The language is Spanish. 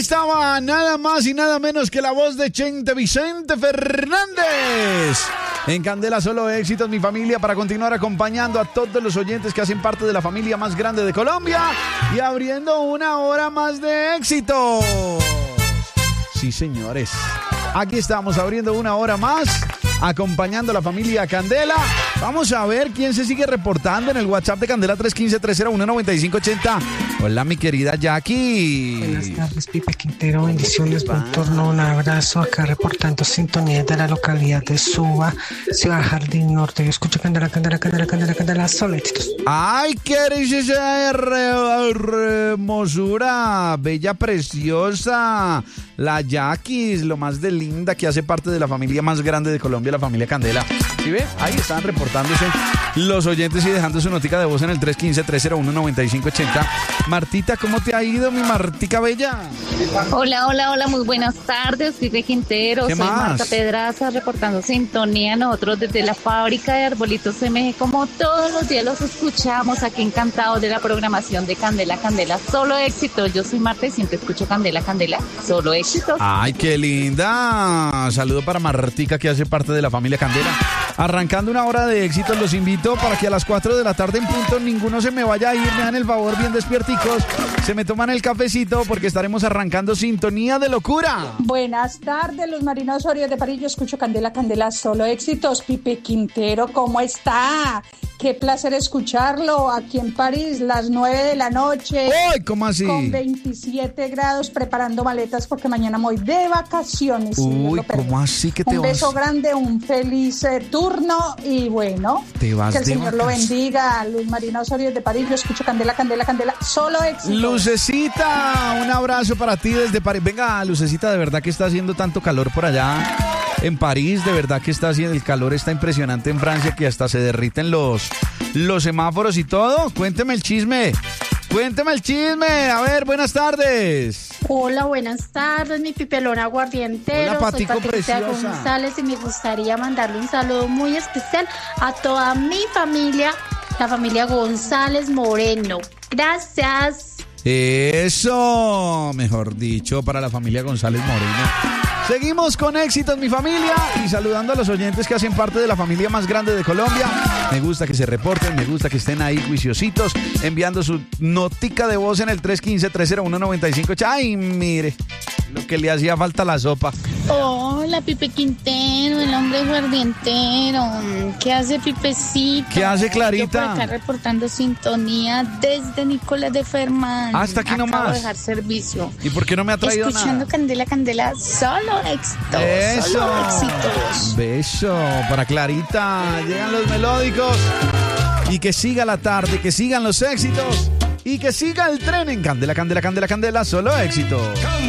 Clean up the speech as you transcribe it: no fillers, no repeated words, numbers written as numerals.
estaba nada más y nada menos que la voz de Chente Vicente Fernández. En Candela Solo Éxitos, mi familia, para continuar acompañando a todos los oyentes que hacen parte de la familia más grande de Colombia y abriendo una hora más de éxito. Sí, señores. Aquí estamos abriendo una hora más, acompañando a la familia Candela. Vamos a ver quién se sigue reportando en el WhatsApp de Candela 315-301-9580. Hola, mi querida Jackie. Buenas tardes, Pipe Quintero. Bendiciones, buen turno. Un abrazo acá reportando sintonía de la localidad de Suba, Ciudad Jardín Norte. Yo escucho Candela, solo éxitos. Ay, qué esa hermosura, bella, preciosa. La Jackie, lo más de linda, que hace parte de la familia más grande de Colombia, la familia Candela. ¿Sí ve? Ahí están reportándose los oyentes y dejando su notica de voz en el 315-301-9580. Martita, ¿cómo te ha ido, mi Martica bella? Hola, muy buenas tardes, Pipe Quintero. Soy más? Marta Pedraza, reportando sintonía. Nosotros desde la fábrica de arbolitos MG, como todos los días los escuchamos, aquí encantados de la programación de Candela, solo éxito. Yo soy Marta y siempre escucho Candela, solo éxito. Ay, qué linda. Saludo para Martica, que hace parte de la familia Candela. Arrancando una hora de éxitos, los invito para que a las 4 de la tarde en punto ninguno se me vaya a ir, me dan el favor, bien despierticos, se me toman el cafecito porque estaremos arrancando Sintonía de Locura. Buenas tardes, Luz Marina Osorio de París. Yo escucho Candela, solo éxitos. Pipe Quintero, ¿cómo está? Qué placer escucharlo aquí en París, las 9 de la noche. ¡Ay, cómo así! Con 27 grados, preparando maletas porque mañana me voy de vacaciones. Uy, ¿cómo así que te vas? Un beso grande, un feliz turno y bueno, te vas que el de Señor lo bendiga. Luz Marina Osorio de París. Yo escucho Candela, solo éxitos. Lucecita, un abrazo para ti desde París. Venga, Lucecita, de verdad que está haciendo tanto calor por allá en París, de verdad que está haciendo, el calor está impresionante en Francia, que hasta se derriten los semáforos y todo. Cuénteme el chisme, a ver, buenas tardes. Hola, buenas tardes, mi pipelona aguardientero. Hola, Patico, soy Patricia preciosa González y me gustaría mandarle un saludo muy especial a toda mi familia, la familia González Moreno. Gracias. Eso, mejor dicho, para la familia González Moreno. Seguimos con éxitos, mi familia, y saludando a los oyentes que hacen parte de la familia más grande de Colombia. Me gusta que se reporten, me gusta que estén ahí juiciositos, enviando su notica de voz en el 315-301-9580. Ay, mire, lo que le hacía falta a la sopa. Hola, Pipe Quintero, el hombre guardientero. ¿Qué hace, Pipecito? ¿Qué hace, Clarita? Yo por acá reportando sintonía desde Nicolás de Fermán. Hasta aquí nomás. Acabo de dejar servicio. ¿Y por qué no me ha traído Escuchando nada? Candela, solo éxitos. Eso. Solo éxitos. Beso para Clarita. Llegan los melódicos. Y que siga la tarde, que sigan los éxitos. Y que siga el tren en Candela, solo éxito.